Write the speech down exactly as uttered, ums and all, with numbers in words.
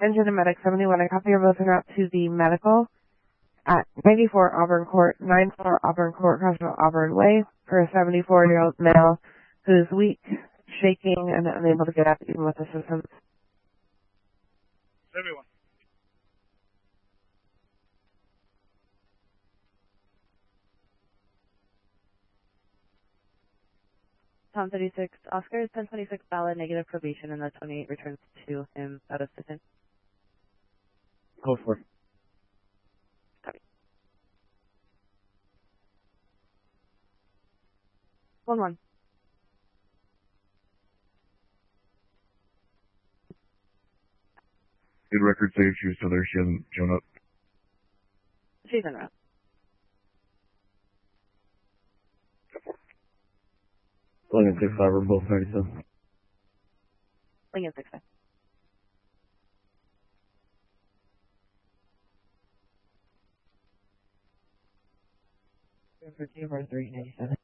Engine and Medic seventy-one, a copy of both en route to the medical at ninety-four Auburn Court, ninety-four Auburn Court, Crossville, Auburn Way, for a seventy-four-year-old male who's weak, shaking, and unable to get up even with assistance. seventy-one. Tom thirty-six, Oscar, ten twenty-six valid, negative probation, and the twenty-eight returns to him out of system. Code four. Copy. One one. Good record save. She was still there. She hasn't shown up. She's en route. Lincoln six five, we're both ninety-seven. Lincoln six five. For T F R three ninety-seven.